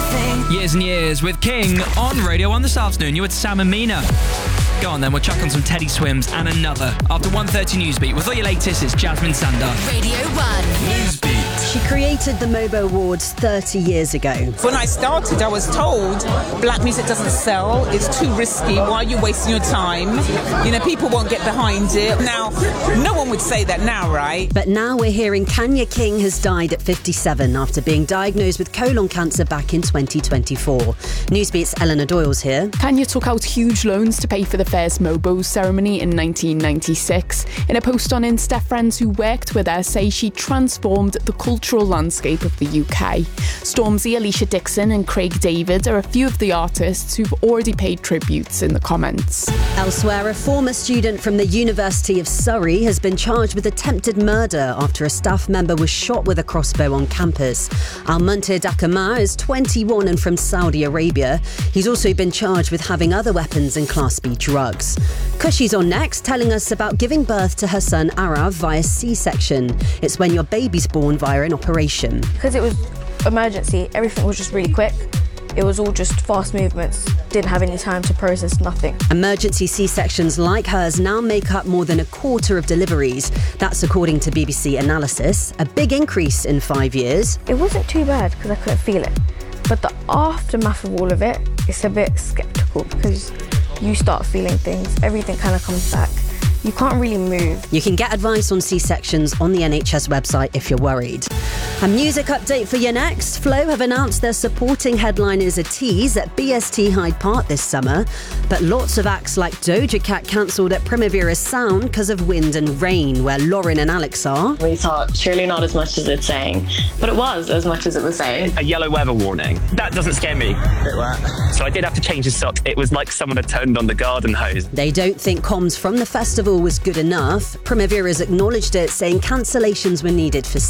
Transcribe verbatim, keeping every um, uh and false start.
everything. Years and Years with King on Radio one this afternoon. You're with Sam and Mina. Go on then, we'll chuck on some Teddy Swims and another. After one thirty Newsbeat, with all your latest, it's Jasmine Sander. Radio one. Newsbeat. She created the MOBO Awards thirty years ago. When I started, I was told black music doesn't sell, it's too risky, why are you wasting your time? You know, people won't get behind it. Now, no one would say that now, right? But now we're hearing Kanya King has died at fifty-seven after being diagnosed with colon cancer back in twenty twenty-four. Newsbeat's Eleanor Doyle's here. Kanya took out huge loans to pay for the first MOBOs ceremony in nineteen ninety-six. In a post on Insta, friends who worked with her say she transformed the cultural landscape of the U K. Stormzy, Alicia Dixon and Craig David are a few of the artists who've already paid tributes in the comments. Elsewhere, a former student from the University of Surrey has been charged with attempted murder after a staff member was shot with a crossbow on campus. Al-Muntir Dakama is twenty-one and from Saudi Arabia. He's also been charged with having other weapons and Class B drugs. Cushy's on next, telling us about giving birth to her son Arav via C-section. It's when your baby's born via an operation. Because it was emergency, everything was just really quick. It was all just fast movements. Didn't have any time to process nothing. Emergency C-sections like hers now make up more than a quarter of deliveries. That's according to B B C Analysis. A big increase in five years. It wasn't too bad because I couldn't feel it. But the aftermath of all of it, it's a bit sceptical because you start feeling things. Everything kind of comes back. You can't really move. You can get advice on C-sections on the N H S website if you're worried. A music update for you next. Flow have announced they're supporting headliners A Tease at B S T Hyde Park this summer. But lots of acts like Doja Cat cancelled at Primavera Sound because of wind and rain, where Lauren and Alex are. We thought, surely not as much as it's saying. But it was as much as it was saying. A yellow weather warning. That doesn't scare me. Bit wet. So I did have to change the socks. It was like someone had turned on the garden hose. They don't think comms from the festival was good enough. Primavera's acknowledged it, saying cancellations were needed for